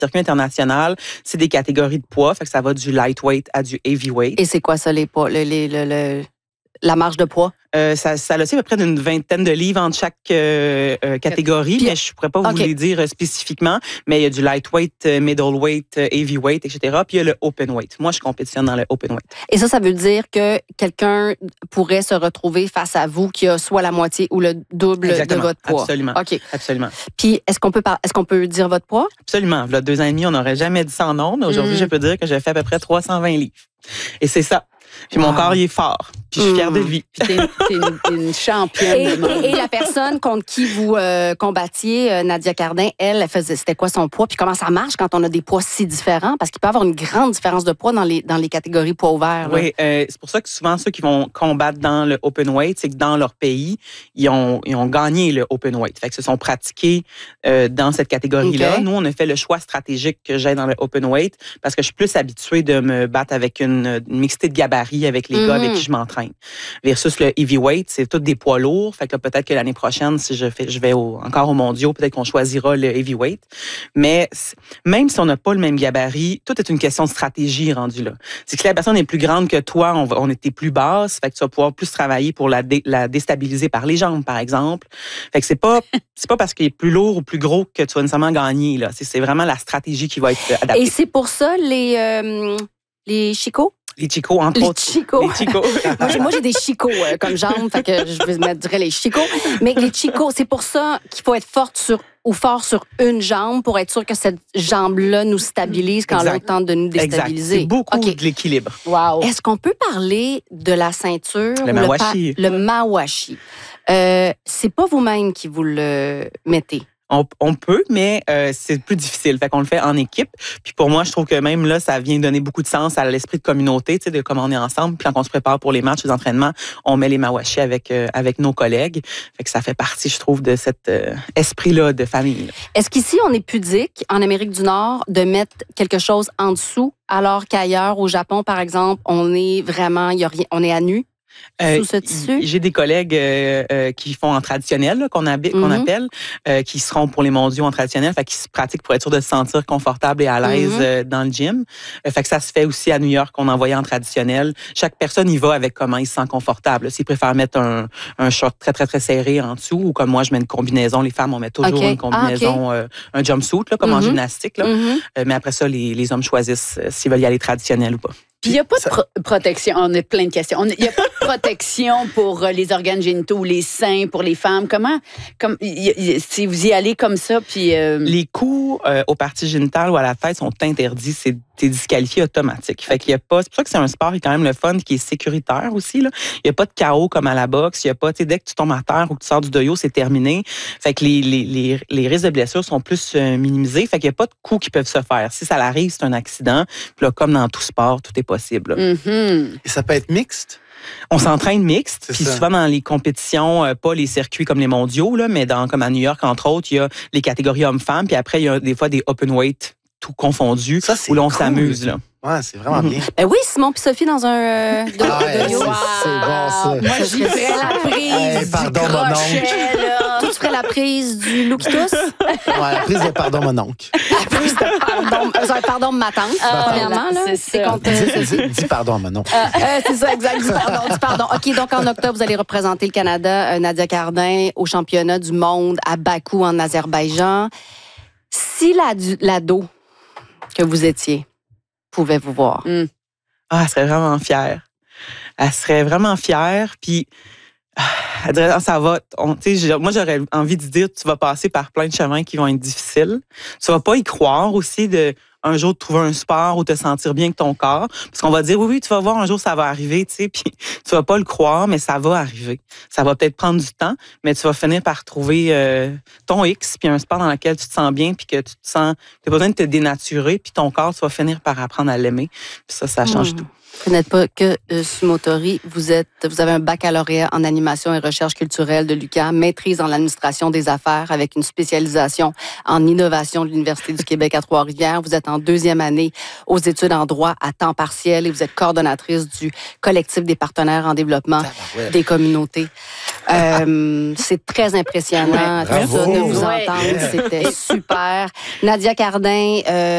circuit international, c'est des catégories de poids, fait que ça va du lightweight à du heavyweight. Et c'est quoi ça, les poids, la marge de poids? Ça a aussi à peu près d'une vingtaine de livres entre chaque catégorie, mais je ne pourrais pas vous les dire spécifiquement. Mais il y a du lightweight, middleweight, heavyweight, etc. Puis il y a le openweight. Moi, je compétitionne dans le openweight. Et ça veut dire que quelqu'un pourrait se retrouver face à vous qui a soit la moitié ou le double de votre poids. Absolument. OK. Absolument. Puis est-ce qu'on peut dire votre poids? Absolument. Il y a 2 ans et demi, on n'aurait jamais dit ça en nombre. Aujourd'hui, je peux dire que j'ai fait à peu près 320 livres. Et c'est ça. Puis mon corps, il est fort. Puis je suis fière de lui. Puis t'es une championne. Et la personne contre qui vous combattiez, Nadia Cardin, elle faisait, c'était quoi son poids? Puis comment ça marche quand on a des poids si différents? Parce qu'il peut y avoir une grande différence de poids dans les catégories poids ouverts. Là. Oui, c'est pour ça que souvent, ceux qui vont combattre dans le openweight, c'est que dans leur pays, ils ont gagné le openweight. Fait que se sont pratiqués dans cette catégorie-là. Okay. Nous, on a fait le choix stratégique que j'ai dans le openweight parce que je suis plus habituée de me battre avec une mixité de gabarit avec les gars avec qui je m'entraîne. Versus le heavyweight, c'est tous des poids lourds. Fait que peut-être que l'année prochaine, si je vais encore aux mondiaux, peut-être qu'on choisira le heavyweight. Mais même si on n'a pas le même gabarit, tout est une question de stratégie rendue là. C'est que si la personne est plus grande que toi, on était plus basse. Fait que tu vas pouvoir plus travailler pour la déstabiliser par les jambes, par exemple. Fait que c'est pas parce qu'il est plus lourd ou plus gros que tu vas nécessairement gagner, là. C'est vraiment la stratégie qui va être adaptée. Et c'est pour ça les chicots? Les chicots, entre autres. Les chicots. Moi, j'ai des chicots comme jambes, fait que je vais dire les chicots. Mais les chicots, c'est pour ça qu'il faut être fort sur une jambe pour être sûr que cette jambe-là nous stabilise quand l'autre tente de nous déstabiliser. Exact. C'est beaucoup de l'équilibre. Wow. Est-ce qu'on peut parler de la ceinture? Le mawashi. Le mawashi. C'est pas vous-même qui vous le mettez. On peut, mais c'est plus difficile. Fait qu'on le fait en équipe. Puis pour moi, je trouve que même là, ça vient donner beaucoup de sens à l'esprit de communauté, tu sais, de comment on est ensemble. Puis quand on se prépare pour les matchs, les entraînements, on met les mawashi avec nos collègues. Fait que ça fait partie, je trouve, de cet esprit-là de famille. Est-ce qu'ici, on est pudique, en Amérique du Nord, de mettre quelque chose en dessous, alors qu'ailleurs, au Japon, par exemple, on est vraiment, on est à nu? Sous ce tissu? J'ai des collègues qui font en traditionnel, là, qu'on appelle, qui seront pour les mondiaux en traditionnel, fait qu'ils se pratiquent pour être sûr de se sentir confortable et à l'aise dans le gym. Fait que ça se fait aussi à New York, qu'on envoie en traditionnel. Chaque personne y va avec comment il se sent confortable. S'ils préfèrent mettre un short très, très, très serré en dessous, ou comme moi, je mets une combinaison. Les femmes, on met toujours une combinaison, un jumpsuit, là, comme en gymnastique. Là. Mais après ça, les hommes choisissent s'ils veulent y aller traditionnel ou pas. Puis il n'y a pas de protection. On a plein de questions. Il n'y a pas de protection pour les organes génitaux, les seins, pour les femmes. Si vous y allez comme ça, puis... Les coups aux parties génitales ou à la tête sont interdits. T'es disqualifié automatique. Fait qu'il y a pas... C'est pour ça que c'est un sport qui est quand même le fun, qui est sécuritaire aussi, là. Il n'y a pas de chaos comme à la boxe. Il y a pas... Dès que tu tombes à terre ou que tu sors du doyo, c'est terminé. Fait que les risques de blessures sont plus minimisés. Fait qu'il n'y a pas de coups qui peuvent se faire. Si ça arrive, c'est un accident. Puis là, comme dans tout sport, tout est possible. Et ça peut être mixte? On s'entraîne mixte, puis souvent dans les compétitions, pas les circuits comme les mondiaux, là, mais comme à New York, entre autres, il y a les catégories hommes-femmes, puis après, il y a des fois des open weight, tout confondu, où l'on s'amuse. Là. Ouais, c'est vraiment bien. Ben oui, Simon puis Sophie dans un c'est bon, ça. Moi, j'y ferais la prise pardon, du crochet, là. Toi, tu ferais la prise du loukitos? Ouais, la prise de pardon, mon oncle. La prise de pardon, ma tante, premièrement. Là. C'est ça. Dis pardon à mon oncle. C'est ça, exact. Dis pardon. OK, donc en octobre, vous allez représenter le Canada, Nadia Cardin, au championnat du monde à Bakou, en Azerbaïdjan. Si l'ado que vous étiez pouvait vous voir. Elle serait vraiment fière. Elle serait vraiment fière. Puis, elle dirait, ça va. Moi, j'aurais envie de dire, tu vas passer par plein de chemins qui vont être difficiles. Tu vas pas y croire aussi un jour de trouver un sport ou te sentir bien avec ton corps. Parce qu'on va dire, oui, tu vas voir, un jour, ça va arriver, tu sais, puis tu vas pas le croire, mais ça va arriver. Ça va peut-être prendre du temps, mais tu vas finir par trouver ton X, puis un sport dans lequel tu te sens bien, puis que tu te sens, tu n'as pas besoin de te dénaturer, puis ton corps, tu vas finir par apprendre à l'aimer. Puis ça change tout. Vous n'êtes pas que Sumotori, vous avez un baccalauréat en animation et recherche culturelle de l'UQAM, maîtrise en administration des affaires avec une spécialisation en innovation de l'Université du Québec à Trois-Rivières. Vous êtes en 2e année aux études en droit à temps partiel et vous êtes coordonnatrice du collectif des partenaires en développement des communautés. C'est très impressionnant tout ça, de vous entendre. C'était super. Nadia Cardin,